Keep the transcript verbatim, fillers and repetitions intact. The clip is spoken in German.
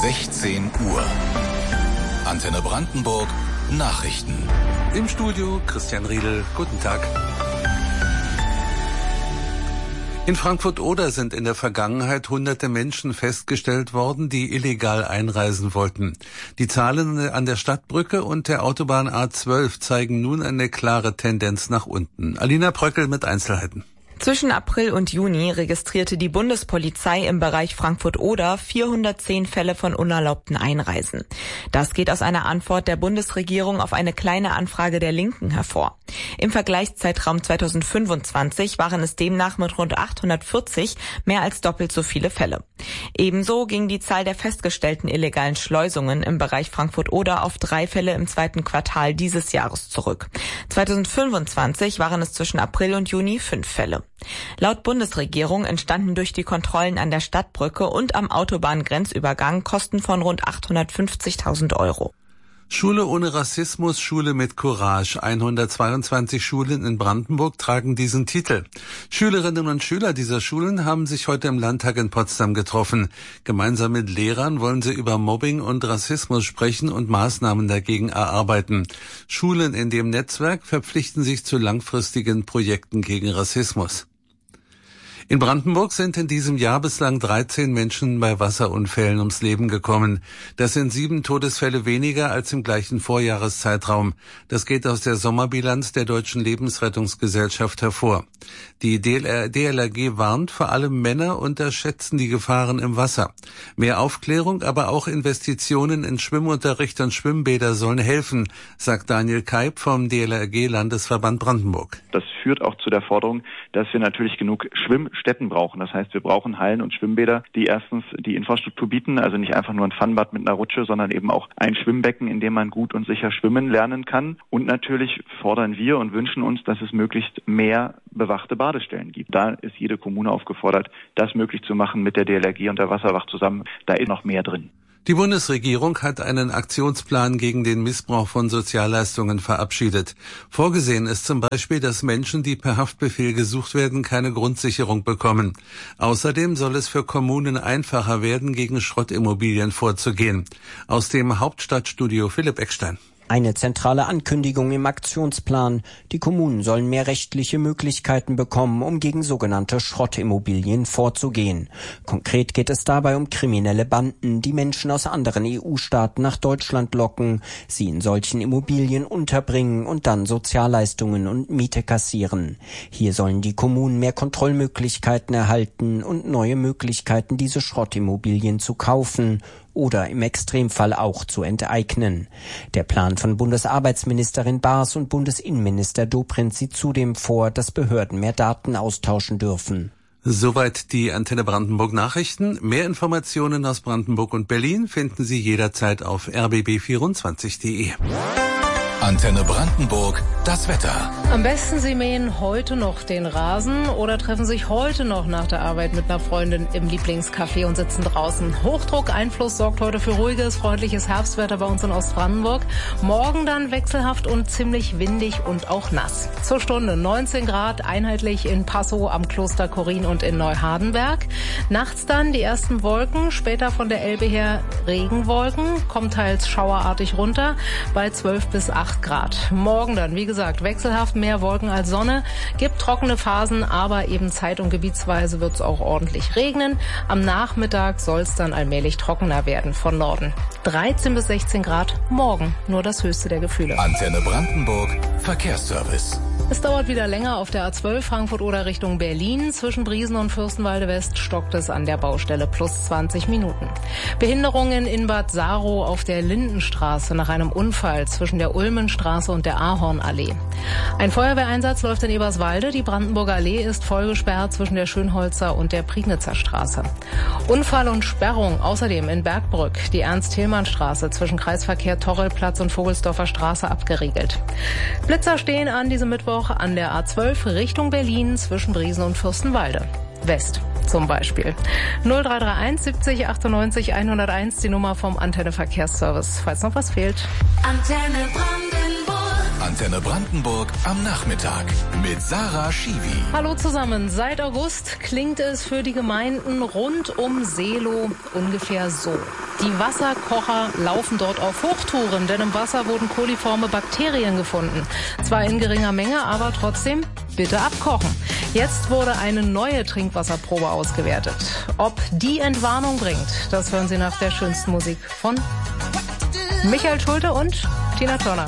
sechzehn Uhr. Antenne Brandenburg Nachrichten. Im Studio Christian Riedel. Guten Tag. In Frankfurt-Oder sind in der Vergangenheit hunderte Menschen festgestellt worden, die illegal einreisen wollten. Die Zahlen an der Stadtbrücke und der Autobahn A zwölf zeigen nun eine klare Tendenz nach unten. Alina Bröckel mit Einzelheiten. Zwischen April und Juni registrierte die Bundespolizei im Bereich Frankfurt-Oder vierhundertzehn Fälle von unerlaubten Einreisen. Das geht aus einer Antwort der Bundesregierung auf eine kleine Anfrage der Linken hervor. Im Vergleichszeitraum zweitausendfünfundzwanzig waren es demnach mit rund achthundertvierzig mehr als doppelt so viele Fälle. Ebenso ging die Zahl der festgestellten illegalen Schleusungen im Bereich Frankfurt-Oder auf drei Fälle im zweiten Quartal dieses Jahres zurück. zweitausendfünfundzwanzig waren es zwischen April und Juni fünf Fälle. Laut Bundesregierung entstanden durch die Kontrollen an der Stadtbrücke und am Autobahngrenzübergang Kosten von rund achthundertfünfzigtausend Euro. Schule ohne Rassismus, Schule mit Courage. hundertzweiundzwanzig Schulen in Brandenburg tragen diesen Titel. Schülerinnen und Schüler dieser Schulen haben sich heute im Landtag in Potsdam getroffen. Gemeinsam mit Lehrern wollen sie über Mobbing und Rassismus sprechen und Maßnahmen dagegen erarbeiten. Schulen in dem Netzwerk verpflichten sich zu langfristigen Projekten gegen Rassismus. In Brandenburg sind in diesem Jahr bislang dreizehn Menschen bei Wasserunfällen ums Leben gekommen. Das sind sieben Todesfälle weniger als im gleichen Vorjahreszeitraum. Das geht aus der Sommerbilanz der Deutschen Lebensrettungsgesellschaft hervor. Die D L R G warnt, vor allem Männer unterschätzen die Gefahren im Wasser. Mehr Aufklärung, aber auch Investitionen in Schwimmunterricht und Schwimmbäder sollen helfen, sagt Daniel Keib vom D L R G-Landesverband Brandenburg. Das führt auch zu der Forderung, dass wir natürlich genug Schwimmstätten brauchen. Das heißt, wir brauchen Hallen und Schwimmbäder, die erstens die Infrastruktur bieten, also nicht einfach nur ein Pfannbad mit einer Rutsche, sondern eben auch ein Schwimmbecken, in dem man gut und sicher schwimmen lernen kann. Und natürlich fordern wir und wünschen uns, dass es möglichst mehr bewachte Badestellen gibt. Da ist jede Kommune aufgefordert, das möglich zu machen mit der D L R G und der Wasserwacht zusammen. Da ist noch mehr drin. Die Bundesregierung hat einen Aktionsplan gegen den Missbrauch von Sozialleistungen verabschiedet. Vorgesehen ist zum Beispiel, dass Menschen, die per Haftbefehl gesucht werden, keine Grundsicherung bekommen. Außerdem soll es für Kommunen einfacher werden, gegen Schrottimmobilien vorzugehen. Aus dem Hauptstadtstudio Philipp Eckstein. Eine zentrale Ankündigung im Aktionsplan. Die Kommunen sollen mehr rechtliche Möglichkeiten bekommen, um gegen sogenannte Schrottimmobilien vorzugehen. Konkret geht es dabei um kriminelle Banden, die Menschen aus anderen E U-Staaten nach Deutschland locken, sie in solchen Immobilien unterbringen und dann Sozialleistungen und Miete kassieren. Hier sollen die Kommunen mehr Kontrollmöglichkeiten erhalten und neue Möglichkeiten, diese Schrottimmobilien zu kaufen oder im Extremfall auch zu enteignen. Der Plan von Bundesarbeitsministerin Baas und Bundesinnenminister Dobrindt sieht zudem vor, dass Behörden mehr Daten austauschen dürfen. Soweit die Antenne Brandenburg Nachrichten. Mehr Informationen aus Brandenburg und Berlin finden Sie jederzeit auf r b b vierundzwanzig punkt d e. Antenne Brandenburg, das Wetter. Am besten Sie mähen heute noch den Rasen oder treffen sich heute noch nach der Arbeit mit einer Freundin im Lieblingscafé und sitzen draußen. Hochdruckeinfluss sorgt heute für ruhiges, freundliches Herbstwetter bei uns in Ostbrandenburg. Morgen dann wechselhaft und ziemlich windig und auch nass. Zur Stunde neunzehn Grad, einheitlich in Passow, am Kloster Chorin und in Neuhardenberg. Nachts dann die ersten Wolken, später von der Elbe her Regenwolken, kommt teils schauerartig runter bei zwölf bis acht Grad. Morgen dann, wie gesagt, wechselhaft mehr Wolken als Sonne, gibt trockene Phasen, aber eben zeit- und gebietsweise wird es auch ordentlich regnen. Am Nachmittag soll es dann allmählich trockener werden von Norden. dreizehn bis sechzehn Grad, morgen nur das höchste der Gefühle. Antenne Brandenburg, Verkehrsservice. Es dauert wieder länger auf der A zwölf Frankfurt-Oder Richtung Berlin. Zwischen Briesen und Fürstenwalde West stockt es an der Baustelle plus zwanzig Minuten. Behinderungen in Bad Saro auf der Lindenstraße nach einem Unfall zwischen der Ulmenstraße und der Ahornallee. Ein Feuerwehreinsatz läuft in Eberswalde. Die Brandenburger Allee ist vollgesperrt zwischen der Schönholzer und der Prignitzer Straße. Unfall und Sperrung außerdem in Bergbrück. Die Ernst-Thälmann-Straße zwischen Kreisverkehr Torrelplatz und Vogelsdorfer Straße abgeriegelt. Blitzer stehen an diesem Mittwoch an der A zwölf Richtung Berlin zwischen Briesen und Fürstenwalde West zum Beispiel. null drei drei eins siebzig achtundneunzig hunderteins die Nummer vom Antenne Verkehrsservice, falls noch was fehlt. Antenne Brandenburg. Antenne Brandenburg am Nachmittag mit Sarah Schiwi. Hallo zusammen. Seit August klingt es für die Gemeinden rund um Seelow ungefähr so. Die Wasserkocher laufen dort auf Hochtouren, denn im Wasser wurden koliforme Bakterien gefunden. Zwar in geringer Menge, aber trotzdem bitte abkochen. Jetzt wurde eine neue Trinkwasserprobe ausgewertet. Ob die Entwarnung bringt, das hören Sie nach der schönsten Musik von Michael Schulte und Tina Turner.